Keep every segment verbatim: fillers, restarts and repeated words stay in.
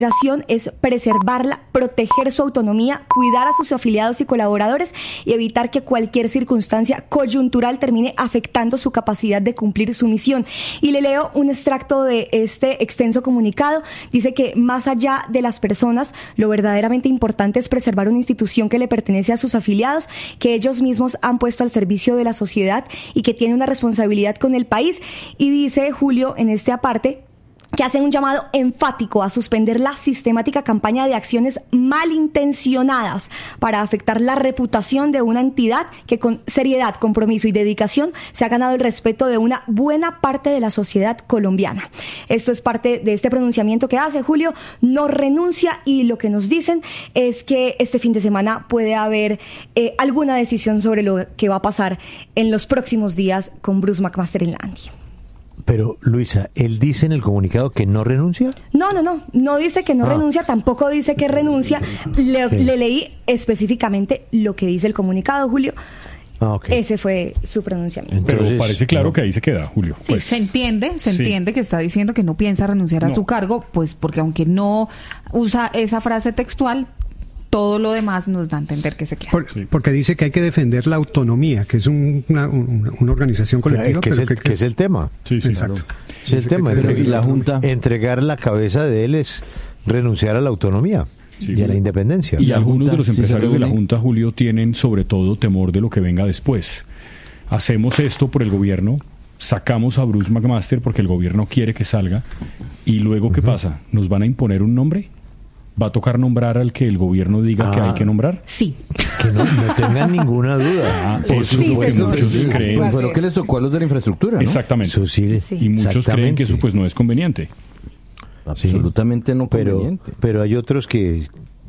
es preservarla, proteger su autonomía, cuidar a sus afiliados y colaboradores y evitar que cualquier circunstancia coyuntural termine afectando su capacidad de cumplir su misión. Y le leo un extracto de este extenso comunicado. Dice que más allá de las personas, lo verdaderamente importante es preservar una institución que le pertenece a sus afiliados, que ellos mismos han puesto al servicio de la sociedad y que tiene una responsabilidad con el país. Y dice Julio en este aparte que hacen un llamado enfático a suspender la sistemática campaña de acciones malintencionadas para afectar la reputación de una entidad que con seriedad, compromiso y dedicación se ha ganado el respeto de una buena parte de la sociedad colombiana. Esto es parte de este pronunciamiento que hace Julio, no renuncia, y lo que nos dicen es que este fin de semana puede haber eh, alguna decisión sobre lo que va a pasar en los próximos días con Bruce McMaster en la ANDI. Pero, Luisa, ¿él dice en el comunicado que no renuncia? No, no, no, no dice que no ah. renuncia, tampoco dice que renuncia. Le, sí. le leí específicamente lo que dice el comunicado, Julio. Ah, okay. Ese fue su pronunciamiento. Pero Entonces, parece claro no. que ahí se queda, Julio. Sí, pues. se entiende, se sí. entiende que está diciendo que no piensa renunciar no. a su cargo, pues porque aunque no usa esa frase textual, todo lo demás nos da a entender que se queda. Por, sí. Porque dice que hay que defender la autonomía, que es un, una, una, una organización colectiva. Que, pero es el, que, que es el tema. Sí, sí, exacto. Claro. Es el tema. Pero, ¿y la Junta? Entregar la cabeza de él es renunciar a la autonomía sí, y a la independencia. Y algunos de los empresarios de la Junta, Julio, tienen sobre todo temor de lo que venga después. Hacemos esto por el gobierno, sacamos a Bruce McMaster porque el gobierno quiere que salga, y luego, ¿qué uh-huh. pasa? ¿Nos van a imponer un nombre? ¿Va a tocar nombrar al que el gobierno diga ah, que hay que nombrar? Sí. Que no, no tengan ninguna duda. Ah, por sí, supuesto, muchos sí, creen. Fue lo que les tocó a los de la infraestructura, ¿no? Exactamente. Eso sí, sí. Y muchos creen que eso pues no es conveniente. Absolutamente sí, no conveniente. Pero, pero hay otros que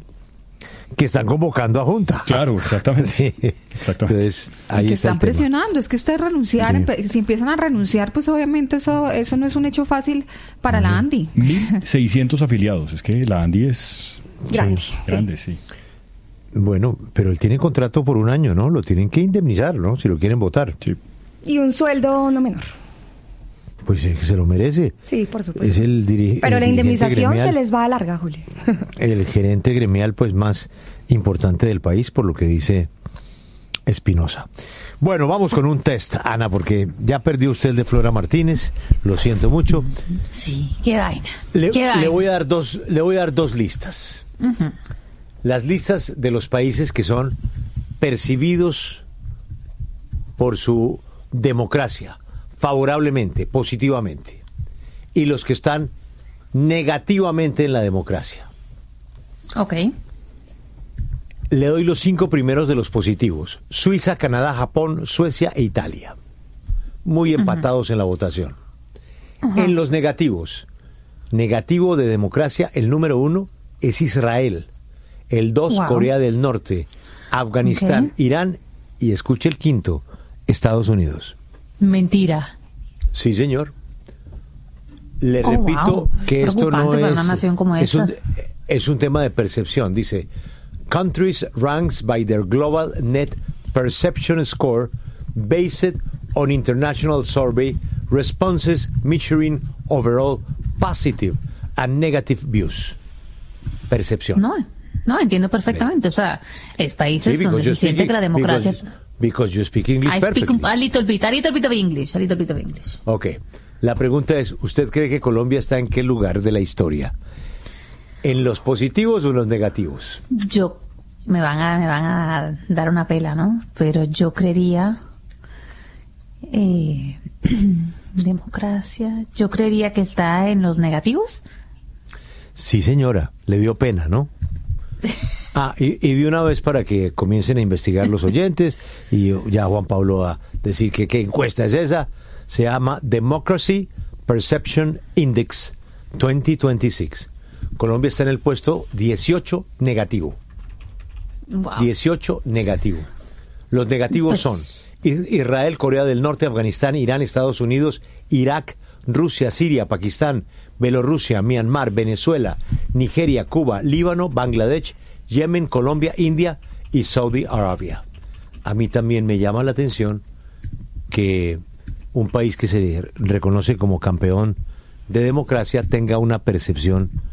que están convocando a Junta. Claro, exactamente. Sí. exactamente. Entonces, ahí que está están presionando, es que ustedes renunciar, sí. empe- si empiezan a renunciar, pues obviamente eso eso no es un hecho fácil para uh-huh. la ANDI. mil seiscientos afiliados, es que la ANDI es grande. Sí. Grande, sí. Bueno, pero él tiene contrato por un año, ¿no? Lo tienen que indemnizar, ¿no? Si lo quieren votar. Sí. Y un sueldo no menor. Pues es que se lo merece. Sí, por supuesto. Es el diri- Pero el la indemnización gremial, se les va a larga, Julio. El gerente gremial, pues, más importante del país, por lo que dice Espinosa. Bueno, vamos con un test, Ana, porque ya perdió usted el de Flora Martínez. Lo siento mucho. Sí, qué vaina. Le, qué vaina. le voy a dar dos, le voy a dar dos listas. Uh-huh. Las listas de los países que son percibidos por su democracia favorablemente, positivamente, y los que están negativamente en la democracia. Ok. Le doy los cinco primeros de los positivos: Suiza, Canadá, Japón, Suecia e Italia. Muy empatados uh-huh. en la votación. Uh-huh. En los negativos, negativo de democracia, el número uno es Israel. El dos, wow. Corea del Norte, Afganistán, okay. Irán, y escuche el quinto, Estados Unidos. Mentira. Sí, señor. Le oh, repito wow. que esto no es, una nación como es, esta. un, es un tema de percepción. Dice, countries ranked by their global net perception score based on international survey responses measuring overall positive and negative views. Percepción. No, no, entiendo perfectamente. O sea, es países sí, donde se siente que la democracia... Because, because you speak English I perfectly. speak a little bit, a little bit of English, a little bit of English. Ok. La pregunta es, ¿usted cree que Colombia está en qué lugar de la historia? ¿En los positivos o en los negativos? Yo, me van a, me van a dar una pela, ¿no? Pero yo creería... Eh, democracia, yo creería que está en los negativos. Sí, señora, le dio pena, ¿no? Ah, y, y de una vez para que comiencen a investigar los oyentes, y ya Juan Pablo va a decir que qué encuesta es esa, se llama Democracy Perception Index dos mil veintiséis. Colombia está en el puesto dieciocho negativo. Wow. dieciocho negativo. Los negativos pues... son Israel, Corea del Norte, Afganistán, Irán, Estados Unidos, Irak, Rusia, Siria, Pakistán, Bielorrusia, Myanmar, Venezuela, Nigeria, Cuba, Líbano, Bangladesh, Yemen, Colombia, India y Saudi Arabia. A mí también me llama la atención que un país que se reconoce como campeón de democracia tenga una percepción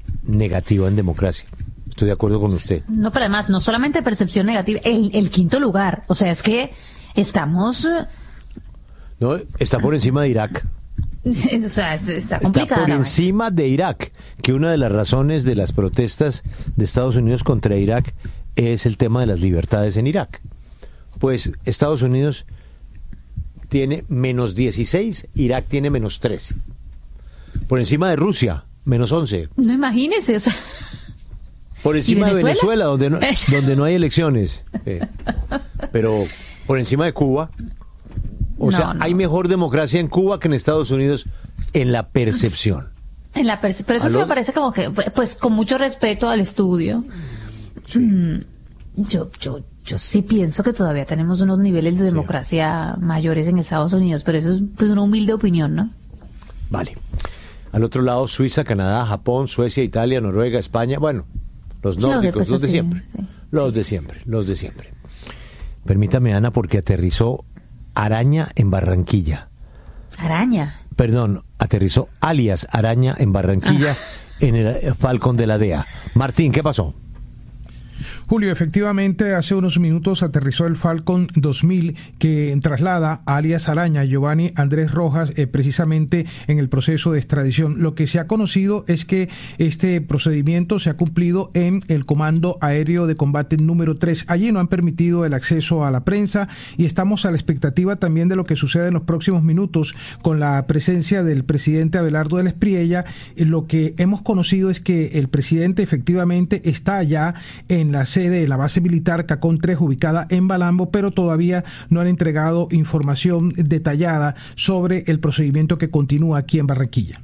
negativa en democracia. Estoy de acuerdo con usted. No, pero además, no solamente percepción negativa, el, el quinto lugar. O sea, es que estamos... No, está por encima de Irak. O sea, está complicada. Está por encima de Irak, que una de las razones de las protestas de Estados Unidos contra Irak es el tema de las libertades en Irak. Pues Estados Unidos tiene menos dieciséis, Irak tiene menos trece. Por encima de Rusia, menos once. No, imagínese, o sea... Por encima de Venezuela, donde no, donde no hay elecciones. Eh, pero por encima de Cuba. O no, sea, no. Hay mejor democracia en Cuba que en Estados Unidos en la percepción. En la percepción. Pero eso sí me parece como que, pues, con mucho respeto al estudio. Sí. Mm, yo, yo, yo sí pienso que todavía tenemos unos niveles de democracia sí. mayores en Estados Unidos, pero eso es pues una humilde opinión, ¿no? Vale. Al otro lado, Suiza, Canadá, Japón, Suecia, Italia, Noruega, España, bueno, los nórdicos, sí, los de siempre. Sí. Los sí, de siempre, sí. los de siempre. Permítame, Ana, porque aterrizó Araña en Barranquilla. ¿Araña? Perdón, aterrizó alias Araña en Barranquilla ah. en el Falcon de la D E A. Martín, ¿qué pasó? Julio, efectivamente, hace unos minutos aterrizó el Falcon dos mil que traslada a alias Araña, Giovanni Andrés Rojas, eh, precisamente en el proceso de extradición. Lo que se ha conocido es que este procedimiento se ha cumplido en el Comando Aéreo de Combate número tres. Allí no han permitido el acceso a la prensa y estamos a la expectativa también de lo que sucede en los próximos minutos con la presencia del presidente Abelardo del Espriella. Lo que hemos conocido es que el presidente efectivamente está allá en la sede de la base militar Cacón tres ubicada en Balambo, pero todavía no han entregado información detallada sobre el procedimiento que continúa aquí en Barranquilla.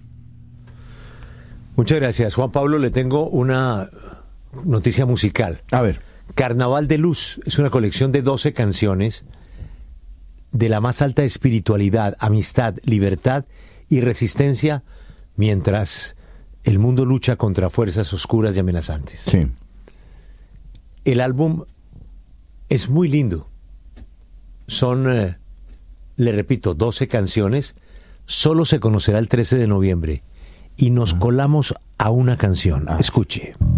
Muchas gracias, Juan Pablo. Le tengo una noticia musical. A ver. Carnaval de Luz es una colección de doce canciones de la más alta espiritualidad, amistad, libertad y resistencia mientras el mundo lucha contra fuerzas oscuras y amenazantes. Sí. El álbum es muy lindo. Son, eh, le repito, doce canciones. Solo se conocerá el trece de noviembre. Y nos ah. colamos a una canción. Ah. Escuche.